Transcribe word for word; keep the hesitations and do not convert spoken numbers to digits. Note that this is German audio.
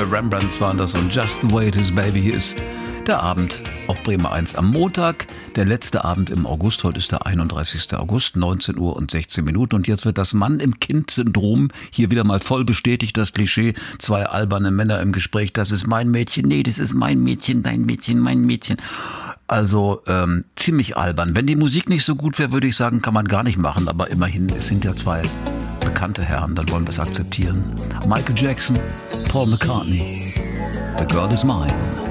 The Rembrandts waren das und Just the Way It Is, Baby. Hier ist der Abend auf Bremer eins am Montag, der letzte Abend im August. Heute ist der einunddreißigster August, neunzehn Uhr und sechzehn Minuten. Und jetzt wird das Mann-im-Kind-Syndrom hier wieder mal voll bestätigt. Das Klischee, zwei alberne Männer im Gespräch. Das ist mein Mädchen, nee, das ist mein Mädchen, dein Mädchen, mein Mädchen. Also ähm, ziemlich albern. Wenn die Musik nicht so gut wäre, würde ich sagen, kann man gar nicht machen. Aber immerhin, es sind ja zwei bekannte Herren, dann wollen wir es akzeptieren. Michael Jackson, Paul McCartney, The Girl Is Mine.